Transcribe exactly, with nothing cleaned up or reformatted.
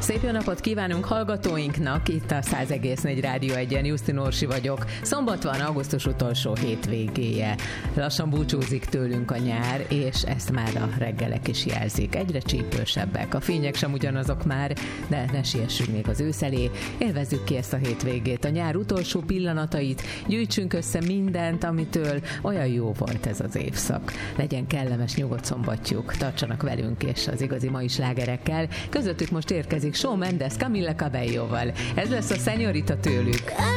Szép jó napot kívánunk hallgatóinknak, itt a száz egész négy Rádió egyen, Jusztin Orsi vagyok. Szombat van, augusztus utolsó hétvégéje. Lassan búcsúzik tőlünk a nyár, és ezt már a reggelek is jelzik. Egyre csípősebbek, a fények sem ugyanazok már, de ne siessünk még az ősz elé. Élvezzük ki ezt a hétvégét, a nyár utolsó pillanatait, gyűjtsünk össze mindent, amitől olyan jó volt ez az évszak. Legyen kellemes, nyugodt szombatjuk, tartsanak velünk és az igazi mai slágerekkel. Közöttük most érkezik Shawn Mendes Camila Cabelloval. Ez lesz a Señorita tőlük.